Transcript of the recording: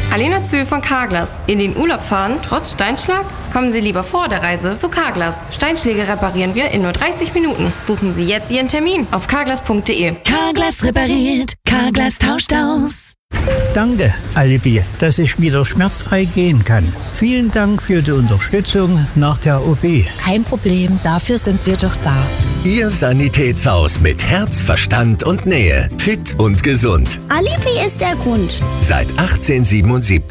Alena Zühl von Carglass. In den Urlaub fahren, trotz Steinschlag? Kommen Sie lieber vor der Reise zu Carglass. Steinschläge reparieren wir in nur 30 Minuten. Buchen Sie jetzt Ihren Termin auf carglass.de. Carglass repariert, Carglass tauscht aus. Danke, Alibi, dass ich wieder schmerzfrei gehen kann. Vielen Dank für die Unterstützung nach der OP. Kein Problem, dafür sind wir doch da. Ihr Sanitätshaus mit Herz, Verstand und Nähe. Fit und gesund. Alibi ist der Grund. Seit 1877.